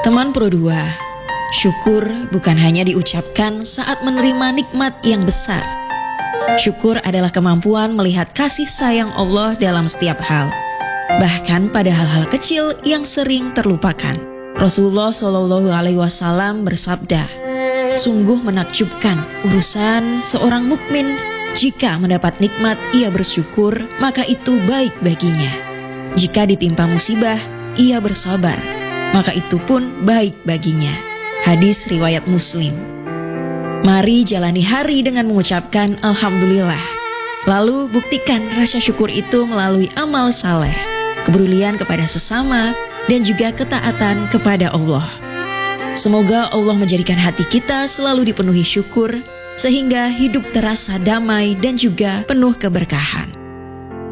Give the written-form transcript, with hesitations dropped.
Teman Pro 2, syukur bukan hanya diucapkan saat menerima nikmat yang besar. Syukur adalah kemampuan melihat kasih sayang Allah dalam setiap hal, bahkan pada hal-hal kecil yang sering terlupakan. Rasulullah SAW bersabda, "Sungguh menakjubkan urusan seorang mukmin. Jika mendapat nikmat ia bersyukur, maka itu baik baginya. Jika ditimpa musibah, ia bersabar, maka itu pun baik baginya." Hadis riwayat Muslim. Mari jalani hari dengan mengucapkan Alhamdulillah. Lalu buktikan rasa syukur itu melalui amal saleh, kepedulian kepada sesama, dan juga ketaatan kepada Allah. Semoga Allah menjadikan hati kita selalu dipenuhi syukur, sehingga hidup terasa damai dan juga penuh keberkahan.